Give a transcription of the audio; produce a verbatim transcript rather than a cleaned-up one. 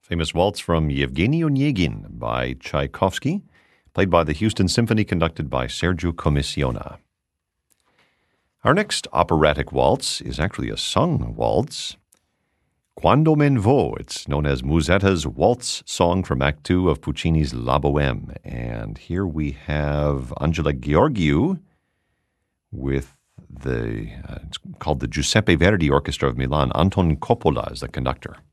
Famous waltz from Yevgeny Onegin by Tchaikovsky, played by the Houston Symphony, conducted by Sergiu Comissiona. Our next operatic waltz is actually a sung waltz. Quando men vo, it's known as Musetta's waltz song from Act Two of Puccini's La Bohème. And here we have Angela Gheorghiu with the, uh, it's called the Giuseppe Verdi Orchestra of Milan. Anton Coppola is the conductor.